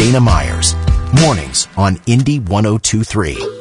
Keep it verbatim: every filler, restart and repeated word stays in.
Dana Myers. Mornings on Indy one oh two three.